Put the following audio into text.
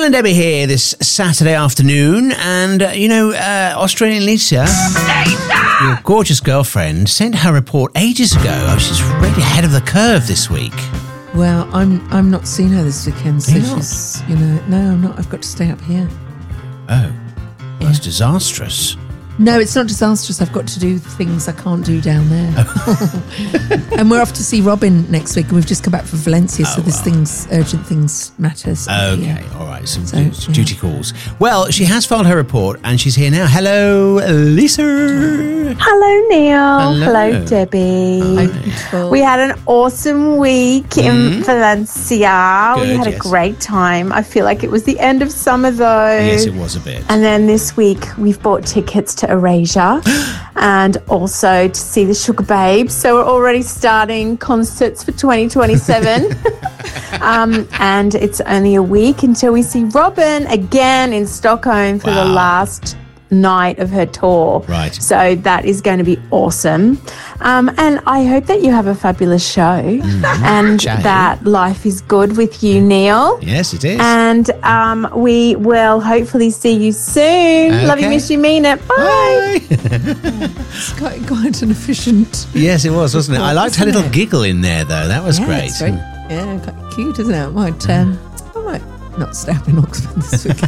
and Debbie here this Saturday afternoon, and Australian Lisa, your gorgeous girlfriend, sent her report ages ago. Oh, she's really ahead of the curve this week. Well, I'm not seeing her this weekend, so You're not? she's, no, I'm not. I've got to stay up here. Oh, that's disastrous. No, it's not disastrous. I've got to do things I can't do down there. And we're off to see Robin next week, and we've just come back from Valencia, so there's urgent things matter. So, Okay, all right, some duty calls. Well, she has filed her report, and she's here now. Hello, Lisa. Hello, Neil. Hello, Debbie. Hi, beautiful. We had an awesome week in Valencia. Good, we had a great time. I feel like it was the end of summer, though. Yes, it was a bit. And then this week, we've bought tickets to Erasure and also to see the Sugar Babes. So we're already starting concerts for 2027. And it's only a week until we see Robin again in Stockholm for the last night of her tour. Right. So that is going to be awesome. And I hope that you have a fabulous show and that life is good with you, Neil. Yes, it is. And we will hopefully see you soon. Okay. Love you, miss you, mean it. Bye. It's quite an efficient. Yes, it was, wasn't it? I liked her little giggle in there, though. That was great. It's very, quite cute, isn't it? I might not stay up in Oxford this weekend.